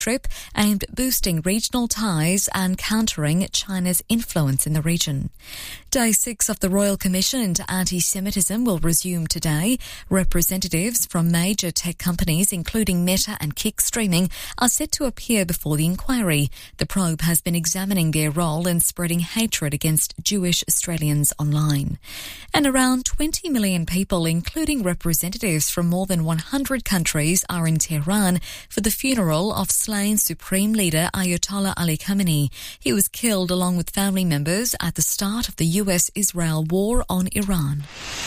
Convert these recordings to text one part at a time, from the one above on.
trip aimed at boosting regional ties and countering China's influence in the region. Day 6 of the Royal Commission into Anti-Semitism will resume today. Representatives from major tech companies, including Meta and Kick Streaming, are set to appear before the inquiry. The probe has been examining their role in spreading hatred against Jewish Australians online. And around 20 million people, including representatives from more than 100 countries, are in Tehran for the funeral of slain Supreme Leader Ayatollah Ali Khamenei. He was killed along with family members at the start of the US-Israel war on Iran.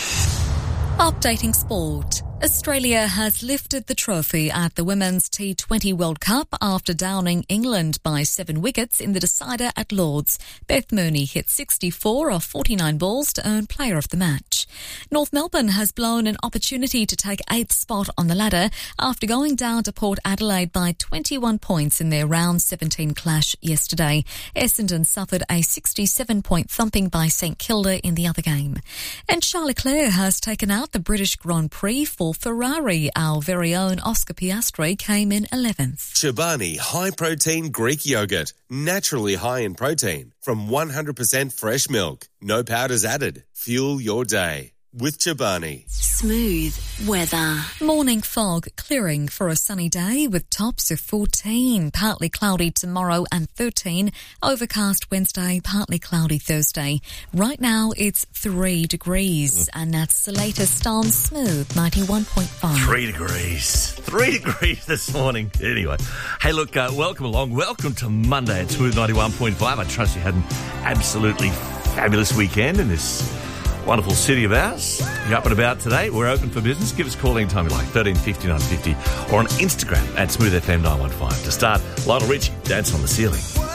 Updating sport. Australia has lifted the trophy at the Women's T20 World Cup after downing England by 7 wickets in the decider at Lord's. Beth Mooney hit 64 off 49 balls to earn Player of the Match. North Melbourne has blown an opportunity to take 8th spot on the ladder after going down to Port Adelaide by 21 points in their round 17 clash yesterday. Essendon suffered a 67-point thumping by St Kilda in the other game. And Charles Leclerc has taken out the British Grand Prix for Ferrari. Our very own Oscar Piastri came in 11th. Chobani high-protein Greek yogurt, naturally high in protein, from 100% fresh milk. No powders added. Fuel your day with Chobani. Smooth weather. Morning fog clearing for a sunny day with tops of 14. Partly cloudy tomorrow and 13. Overcast Wednesday, partly cloudy Thursday. Right now it's 3 degrees and that's the latest on Smooth 91.5. 3 degrees. 3 degrees this morning. Anyway, hey look, welcome along. Welcome to Monday at Smooth 91.5. I trust you had an absolutely fabulous weekend in this wonderful city of ours. You're up and about today. We're open for business. Give us a call anytime you like, 1350 950, or on Instagram at SmoothFM915. To start, Lionel Richie, Dance on the Ceiling.